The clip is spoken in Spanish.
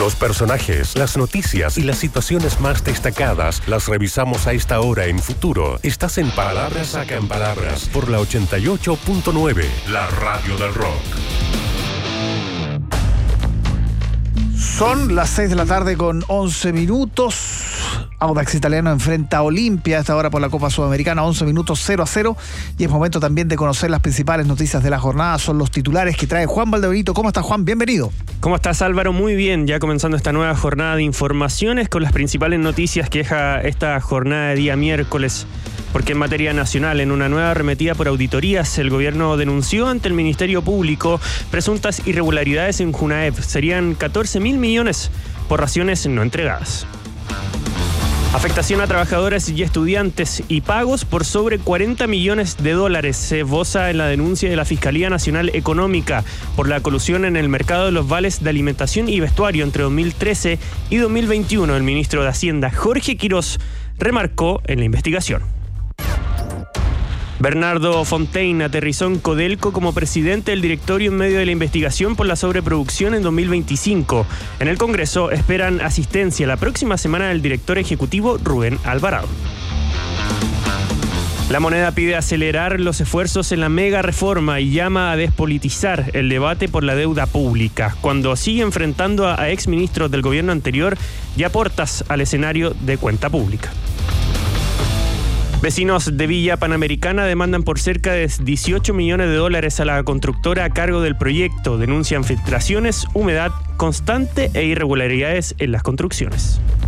Los personajes, las noticias y las situaciones más destacadas las revisamos a esta hora en Futuro. Estás en Palabras Sacan Palabras por la 88.9, la radio del rock. Son las 6 de la tarde con 11 minutos. Audax Italiano enfrenta a Olimpia a esta hora por la Copa Sudamericana, 11 minutos 0-0. Y es momento también de conocer las principales noticias de la jornada. Son los titulares que trae Juan Valdebenito. ¿Cómo estás, Juan? Bienvenido. ¿Cómo estás, Álvaro? Muy bien, ya comenzando esta nueva jornada de informaciones con las principales noticias que deja esta jornada de día miércoles. Porque en materia nacional, en una nueva arremetida por auditorías, el gobierno denunció ante el Ministerio Público presuntas irregularidades en Junaep. Serían 14.000 millones por raciones no entregadas. Afectación a trabajadores y estudiantes y pagos por sobre 40 millones de dólares se esboza en la denuncia de la Fiscalía Nacional Económica por la colusión en el mercado de los vales de alimentación y vestuario entre 2013 y 2021. El ministro de Hacienda, Jorge Quirós, remarcó en la investigación. Bernardo Fontaine aterrizó en Codelco como presidente del directorio en medio de la investigación por la sobreproducción en 2025. En el Congreso esperan asistencia la próxima semana del director ejecutivo Rubén Alvarado. La Moneda pide acelerar los esfuerzos en la mega reforma y llama a despolitizar el debate por la deuda pública, cuando sigue enfrentando a exministros del gobierno anterior y a portas al escenario de cuenta pública. Vecinos de Villa Panamericana demandan por cerca de 18 millones de dólares a la constructora a cargo del proyecto. Denuncian filtraciones, humedad constante e irregularidades en las construcciones.